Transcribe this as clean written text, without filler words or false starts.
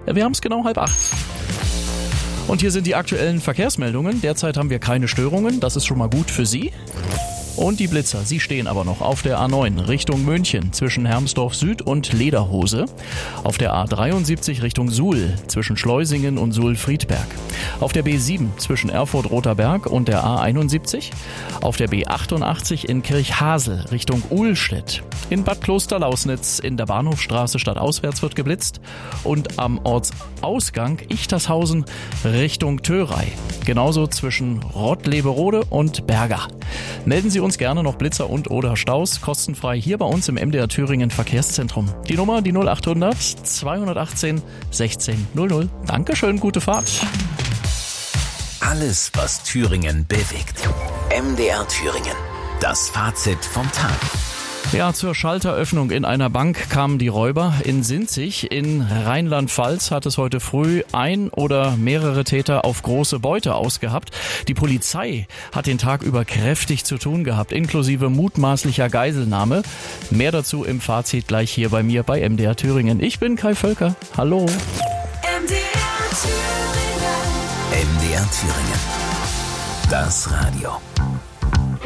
Wir haben es genau 7:30. Und hier sind die aktuellen Verkehrsmeldungen. Derzeit haben wir keine Störungen, das ist schon mal gut für Sie. Und die Blitzer, sie stehen aber noch auf der A9 Richtung München zwischen Hermsdorf Süd und Lederhose. Auf der A73 Richtung Suhl zwischen Schleusingen und Suhl-Friedberg. Auf der B7 zwischen Erfurt-Roter und der A71. Auf der B88 in Kirchhasel Richtung Uhlstedt. In Bad Klosterlausnitz in der Bahnhofstraße stadtauswärts wird geblitzt. Und am Ortsausgang Ichtershausen Richtung Thörei. Genauso zwischen Rottleberode und Berga. Melden Sie uns gerne noch Blitzer und/oder Staus kostenfrei hier bei uns im MDR Thüringen Verkehrszentrum. Die Nummer, die 0800 218 16 00. Dankeschön, gute Fahrt. Alles, was Thüringen bewegt. MDR Thüringen. Das Fazit vom Tag. Ja, zur Schalteröffnung in einer Bank kamen die Räuber. In Sinzig in Rheinland-Pfalz hat es heute früh ein oder mehrere Täter auf große Beute ausgehabt. Die Polizei hat den Tag über kräftig zu tun gehabt, inklusive mutmaßlicher Geiselnahme. Mehr dazu im Fazit gleich hier bei mir bei MDR Thüringen. Ich bin Kai Völker. Hallo. MDR Thüringen. Das Radio.